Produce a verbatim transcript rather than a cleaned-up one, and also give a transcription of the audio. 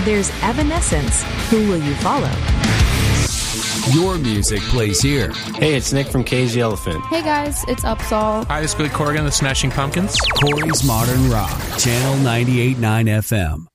There's Evanescence. Who Will You Follow? Your music plays here. Hey, it's Nick from Cage the Elephant. Hey guys, it's Upsall. Hi, this is Billy Corgan, the Smashing Pumpkins. Corey's Modern Rock, Channel ninety-eight point nine F M.